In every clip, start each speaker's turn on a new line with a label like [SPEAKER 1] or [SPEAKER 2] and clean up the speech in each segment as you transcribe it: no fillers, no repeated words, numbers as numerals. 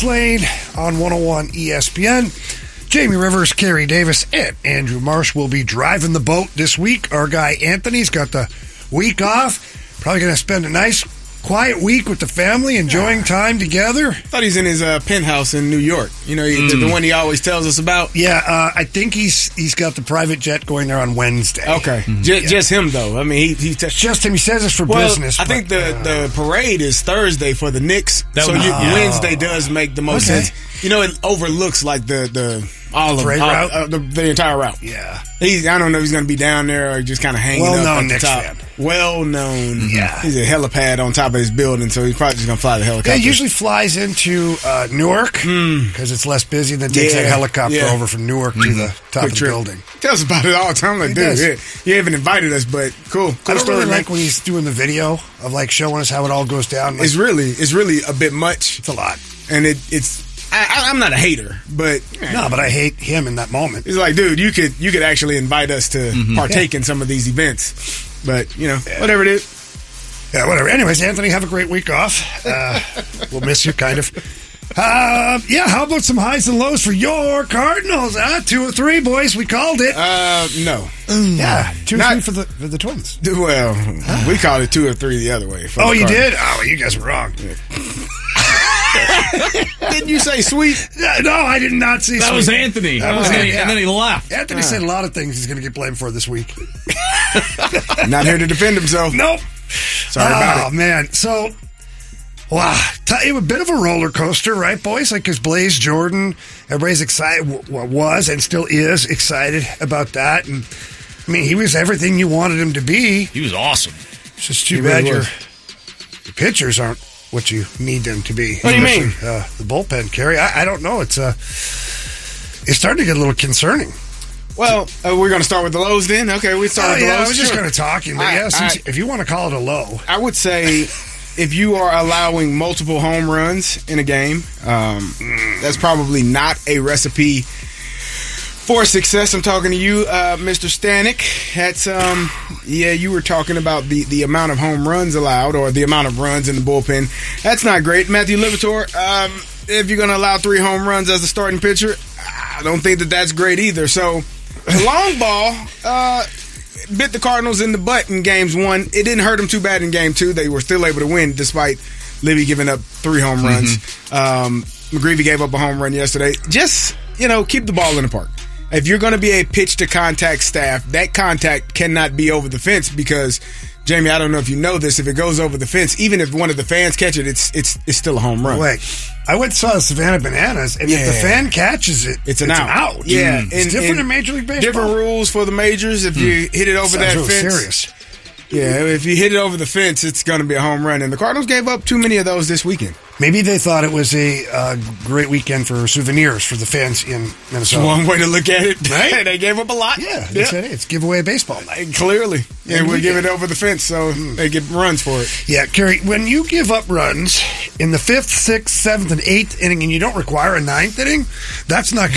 [SPEAKER 1] Lane on 101 ESPN. Jamie Rivers, Kerry Davis, and Andrew Marsh will be driving the boat this week. Our guy Anthony's got the week off. Probably going to spend a nice, quiet week with the family, enjoying time together.
[SPEAKER 2] I thought he's in his penthouse in New York. You know, the one he always tells us about.
[SPEAKER 1] Yeah, I think he's got the private jet going there on Wednesday.
[SPEAKER 2] Okay, just him though. I mean,
[SPEAKER 1] just him. He says it's for business.
[SPEAKER 2] I think the parade is Thursday for the Knicks, Wednesday does make the most sense. You know, it overlooks like the entire route.
[SPEAKER 1] Yeah,
[SPEAKER 2] I don't know if he's going to be down there or just kind of hanging up at the
[SPEAKER 1] Knicks
[SPEAKER 2] top.
[SPEAKER 1] Fan.
[SPEAKER 2] Well known.
[SPEAKER 1] Yeah,
[SPEAKER 2] he's a helipad on top of his building, so he's probably just going to fly the helicopter.
[SPEAKER 1] Yeah, he usually flies into Newark because it's less busy, and then takes that helicopter over from Newark to the top of the building.
[SPEAKER 2] Tells us about it all the time. Like, dude, you haven't invited us, but cool.
[SPEAKER 1] I don't really like when he's doing the video of like showing us how it all goes down. Like,
[SPEAKER 2] it's really a bit much.
[SPEAKER 1] It's a lot,
[SPEAKER 2] and it's. I'm not a hater, but
[SPEAKER 1] but I hate him in that moment.
[SPEAKER 2] He's like, dude, you could actually invite us to partake in some of these events, but whatever it is.
[SPEAKER 1] Yeah, whatever. Anyways, Anthony, have a great week off. We'll miss you, kind of. How about some highs and lows for your Cardinals? 2 or 3, boys. We called it.
[SPEAKER 2] No.
[SPEAKER 1] Yeah, 2 or 3 for the Twins.
[SPEAKER 2] Well, we called it 2 or 3 the other way.
[SPEAKER 1] Oh, you did? Oh, well, you guys were wrong.
[SPEAKER 2] Yeah. Didn't you say sweet?
[SPEAKER 1] No, I did not say sweet.
[SPEAKER 3] That was Anthony. And then he left.
[SPEAKER 1] Anthony said a lot of things he's going to get blamed for this week.
[SPEAKER 2] Not here to defend himself.
[SPEAKER 1] Nope.
[SPEAKER 2] Sorry about it.
[SPEAKER 1] Oh, man. So, wow. It was a bit of a roller coaster, right, boys? Like, because Blaze Jordan, everybody's excited, was and still is excited about that. And, I mean, he was everything you wanted him to be.
[SPEAKER 3] He was awesome.
[SPEAKER 1] It's just too bad your pitchers aren't what you need them to be.
[SPEAKER 2] What do you mean?
[SPEAKER 1] The bullpen, Kerry. I don't know. It's starting to get a little concerning.
[SPEAKER 2] Well, we're going to start with the lows then? Okay, we start with the lows.
[SPEAKER 1] I was just going to talk. But if you want to call it a low.
[SPEAKER 2] I would say if you are allowing multiple home runs in a game, that's probably not a recipe for success. I'm talking to you, Mr. Stanek. That's you were talking about the amount of home runs allowed or the amount of runs in the bullpen. That's not great. Matthew Liberatore, if you're going to allow 3 home runs as a starting pitcher, I don't think that's great either. So, the long ball bit the Cardinals in the butt in games 1. It didn't hurt them too bad in game 2. They were still able to win despite Libby giving up 3 home runs. McGreevy gave up a home run yesterday. Just, keep the ball in the park. If you're going to be a pitch-to-contact staff, that contact cannot be over the fence because, Jamie, I don't know if you know this, if it goes over the fence, even if one of the fans catch it, it's still a home run.
[SPEAKER 1] Wait, I went and saw the Savannah Bananas, and if the fan catches it, it's an out.
[SPEAKER 2] Yeah.
[SPEAKER 1] It's different in Major League Baseball.
[SPEAKER 2] Different rules for the majors. If you hit it over that
[SPEAKER 1] really
[SPEAKER 2] fence.
[SPEAKER 1] Serious.
[SPEAKER 2] Yeah, if you hit it over the fence, it's going to be a home run. And the Cardinals gave up too many of those this weekend.
[SPEAKER 1] Maybe they thought it was a great weekend for souvenirs for the fans in Minnesota.
[SPEAKER 2] One way to look at it, right? They gave up a lot.
[SPEAKER 1] Yeah, they said, hey, it's giveaway baseball night.
[SPEAKER 2] Clearly. And we give it over the fence, so they get runs for it.
[SPEAKER 1] Yeah, Kerry, when you give up runs in the 5th, 6th, 7th, and 8th inning and you don't require a 9th inning, that's not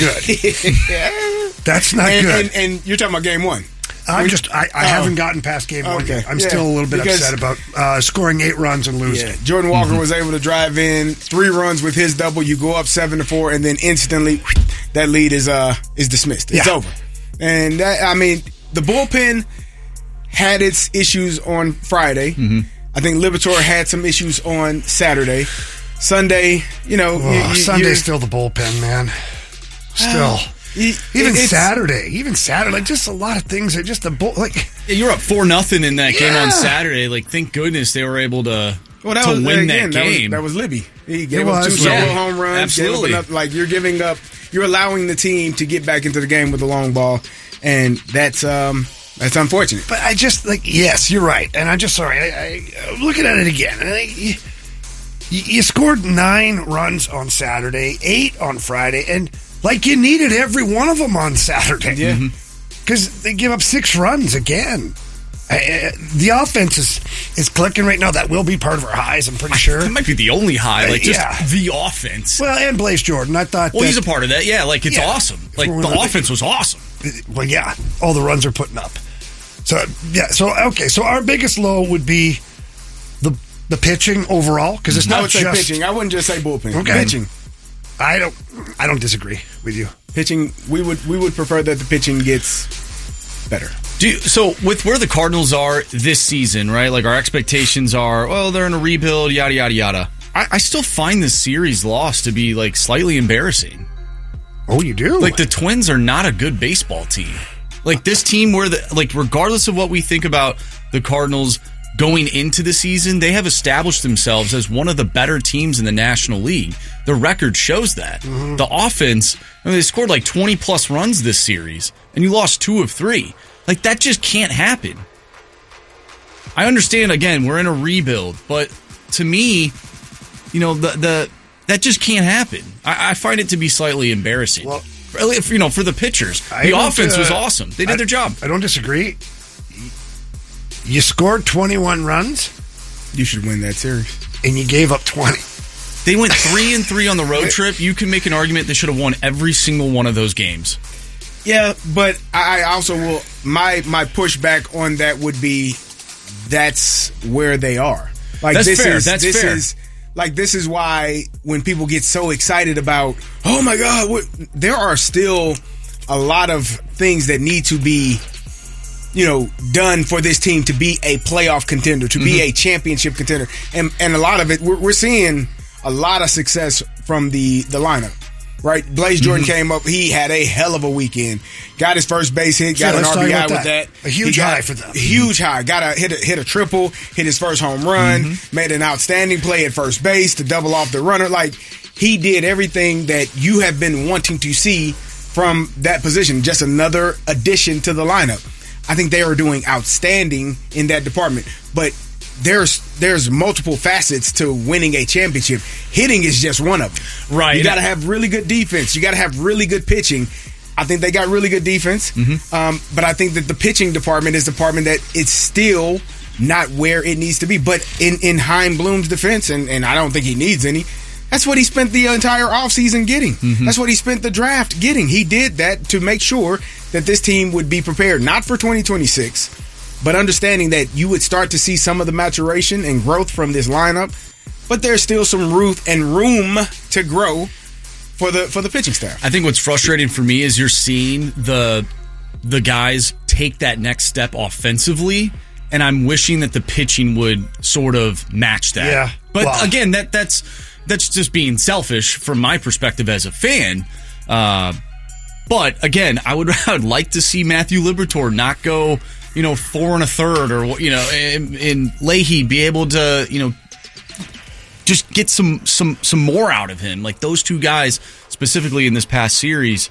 [SPEAKER 1] good. That's not good.
[SPEAKER 2] And you're talking about game 1.
[SPEAKER 1] I haven't gotten past game 1 yet. I'm still a little bit upset about scoring 8 runs and losing.
[SPEAKER 2] Yeah. Jordan Walker was able to drive in 3 runs with his double. You go up 7-4, and then instantly that lead is dismissed. It's over. And the bullpen had its issues on Friday. I think Liberatore had some issues on Saturday. Sunday,
[SPEAKER 1] Sunday's still the bullpen, man. Still. Even Saturday, like just a lot of things. Just
[SPEAKER 3] you're up 4-0 in that game on Saturday. Like, thank goodness they were able to win that game.
[SPEAKER 2] That was Libby. He gave up 2 solo home runs.
[SPEAKER 3] Absolutely,
[SPEAKER 2] you're allowing the team to get back into the game with the long ball, and that's unfortunate.
[SPEAKER 1] But I just yes, you're right, and I'm just sorry. I'm looking at it again. You scored 9 runs on Saturday, 8 on Friday, and you needed every one of them on Saturday.
[SPEAKER 2] Yeah.
[SPEAKER 1] Because they give up 6 runs again. The offense is clicking right now. That will be part of our highs, I'm pretty sure.
[SPEAKER 3] That might be the only high, the offense.
[SPEAKER 1] Well, and Blaze Jordan. I thought
[SPEAKER 3] he's a part of that. Yeah, it's awesome. The offense was awesome.
[SPEAKER 1] Well, yeah. All the runs are putting up. So, yeah. So our biggest low would be the pitching overall, because it's not just
[SPEAKER 2] pitching. I wouldn't just say bullpen.
[SPEAKER 1] Okay.
[SPEAKER 2] Pitching.
[SPEAKER 1] I don't disagree with you.
[SPEAKER 2] Pitching, we would prefer that the pitching gets better.
[SPEAKER 3] So with where the Cardinals are this season, right? Like our expectations are, well, they're in a rebuild, yada yada yada. I still find this series loss to be like slightly embarrassing.
[SPEAKER 1] Oh, you do?
[SPEAKER 3] Like the Twins are not a good baseball team. Like this team, regardless of what we think about the Cardinals going into the season, they have established themselves as one of the better teams in the National League. The record shows that. Mm-hmm. The offense, they scored like 20 plus runs this series, and you lost 2 of 3. Like that just can't happen. I understand. Again, we're in a rebuild, but to me, that just can't happen. I find it to be slightly embarrassing. Well, for the pitchers, the offense was awesome. They did their job.
[SPEAKER 1] I don't disagree. You scored 21 runs.
[SPEAKER 2] You should win that series.
[SPEAKER 1] And you gave up 20.
[SPEAKER 3] They went 3-3 on the road trip. You can make an argument they should have won every single one of those games.
[SPEAKER 2] Yeah, but I also will. My pushback on that would be that's where they are. Like
[SPEAKER 3] that's fair. That's fair.
[SPEAKER 2] This is why when people get so excited about, oh my God, there are still a lot of things that need to be, done for this team to be a playoff contender, to be a championship contender. And a lot of it, we're seeing a lot of success from the lineup, right? Blaze Jordan came up. He had a hell of a weekend. Got his first base hit, got an RBI with that.
[SPEAKER 1] A huge high for them.
[SPEAKER 2] Huge high. Got hit a triple, hit his first home run, made an outstanding play at first base to double off the runner. Like, he did everything that you have been wanting to see from that position. Just another addition to the lineup. I think they are doing outstanding in that department. But there's multiple facets to winning a championship. Hitting is just one of them.
[SPEAKER 3] Right.
[SPEAKER 2] You got to have really good defense. You got to have really good pitching. I think they got really good defense. But I think that the pitching department is the department that it's still not where it needs to be. But in Chaim Bloom's defense, and I don't think he needs any, that's what he spent the entire offseason getting. That's what he spent the draft getting. He did that to make sure that this team would be prepared, not for 2026, but understanding that you would start to see some of the maturation and growth from this lineup. But there's still some room to grow for the pitching staff.
[SPEAKER 3] I think what's frustrating for me is you're seeing the guys take that next step offensively, and I'm wishing that the pitching would sort of match that.
[SPEAKER 1] Yeah.
[SPEAKER 3] But again, that's just being selfish from my perspective as a fan. But again, I would like to see Matthew Liberatore not go, 4 1/3, or and Leahy be able to, just get some more out of him. Like those two guys specifically in this past series.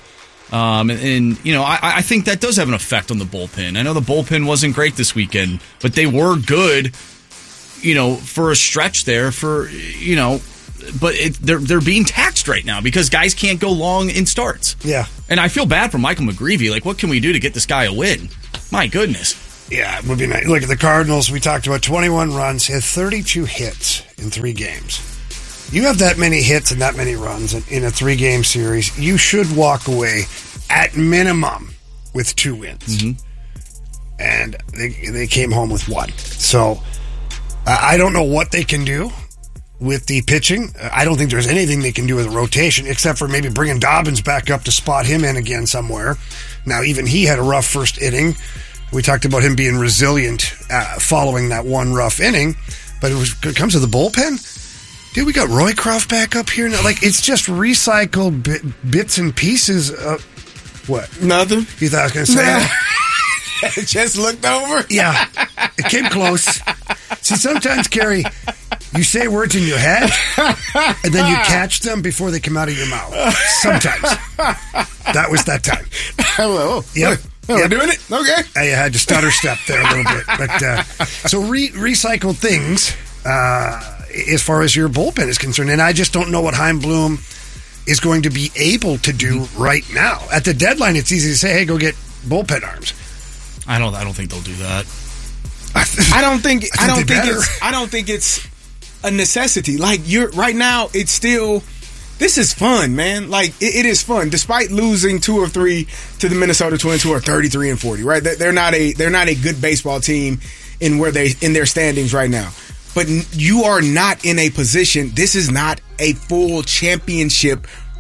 [SPEAKER 3] I think that does have an effect on the bullpen. I know the bullpen wasn't great this weekend, but they were good, for a stretch there but they're being taxed right now because guys can't go long in starts.
[SPEAKER 1] Yeah.
[SPEAKER 3] And I feel bad for Michael McGreevy. Like, what can we do to get this guy a win? My goodness.
[SPEAKER 1] Yeah, it would be nice. Look at the Cardinals. We talked about 21 runs, had 32 hits in 3 games. You have that many hits and that many runs in a 3-game series, you should walk away at minimum with 2 wins. And they came home with 1. So I don't know what they can do with the pitching. I don't think there's anything they can do with a rotation except for maybe bringing Dobbins back up to spot him in again somewhere. Now, even he had a rough first inning. We talked about him being resilient following that one rough inning. But it comes to the bullpen, dude, we got Roycroft back up here now. Like, it's just recycled bits and pieces of what?
[SPEAKER 2] Nothing.
[SPEAKER 1] You thought I was going to say that?
[SPEAKER 2] Just looked over?
[SPEAKER 1] Yeah. It came close. See, sometimes, Kerry, you say words in your head, and then you catch them before they come out of your mouth. Sometimes. That was that time.
[SPEAKER 2] Hello.
[SPEAKER 1] Yep.
[SPEAKER 2] We're doing it? Okay.
[SPEAKER 1] I had to stutter step there a little bit. But so recycled things as far as your bullpen is concerned. And I just don't know what Chaim Bloom is going to be able to do right now. At the deadline, it's easy to say, hey, go get bullpen arms.
[SPEAKER 3] I don't think they'll do that.
[SPEAKER 2] I don't think it's a necessity. Like, right now, it's still, this is fun, man. Like, it is fun. Despite losing 2 or 3 to the Minnesota Twins, who are 33-40, right? They're not a good baseball team in their standings right now. But you are not in a position. This is not a full championship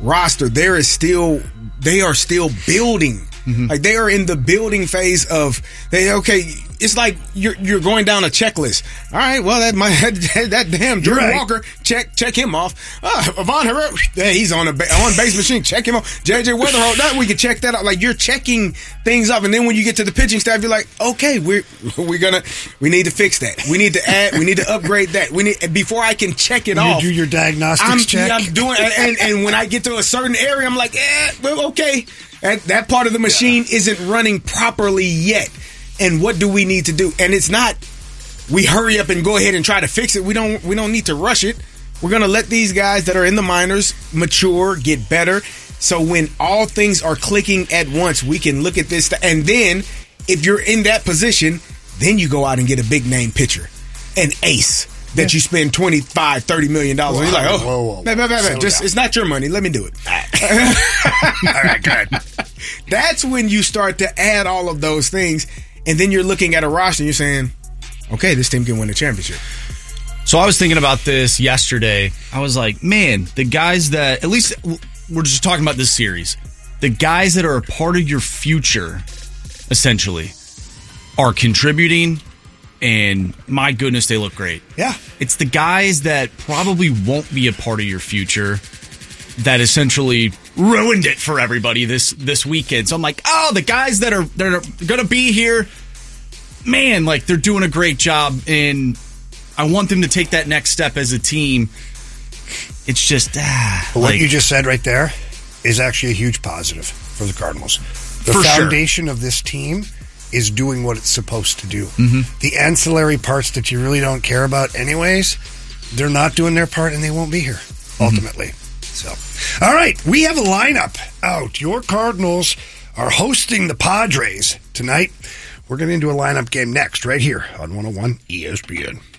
[SPEAKER 2] roster, they are still building.
[SPEAKER 1] Mm-hmm.
[SPEAKER 2] Like they are in the building phase of it's like you're going down a checklist. All right, well that damn Jordan Walker, check him off. Avon Herrera, he's on base machine. Check him off. JJ Weatherholt, that we can check that out. Like you're checking things off, and then when you get to the pitching staff, you're like, okay, we need to fix that. We need to add. We need to upgrade that. Before I can check it off.
[SPEAKER 1] You do your diagnostics check.
[SPEAKER 2] I'm doing, and when I get to a certain area, I'm like, well, okay. That part of the machine isn't running properly yet. And what do we need to do? And it's not we hurry up and go ahead and try to fix it. We don't need to rush it. We're going to let these guys that are in the minors mature, get better. So when all things are clicking at once, we can look at this. And then if you're in that position, then you go out and get a big name pitcher, an ace that you spend $25, $30 million. And you're like,
[SPEAKER 1] whoa.
[SPEAKER 2] It's not your money. Let me do it.
[SPEAKER 1] All right, good.
[SPEAKER 2] That's when you start to add all of those things. And then you're looking at a roster and you're saying, okay, this team can win a championship.
[SPEAKER 3] So I was thinking about this yesterday. I was like, man, the guys that, at least we're just talking about this series, the guys that are a part of your future, essentially, are contributing, and my goodness, they look great.
[SPEAKER 1] Yeah.
[SPEAKER 3] It's the guys that probably won't be a part of your future that essentially ruined it for everybody this weekend. So I'm like, the guys that are going to be here, man, like they're doing a great job, and I want them to take that next step as a team. It's just
[SPEAKER 1] what you just said right there is actually a huge positive for the Cardinals. The foundation of this team is doing what it's supposed to do. Mm-hmm. The ancillary parts that you really don't care about anyways, they're not doing their part, and they won't be here ultimately. So, all right, we have a lineup out. Your Cardinals are hosting the Padres tonight. We're getting into a lineup game next right here on 101 ESPN.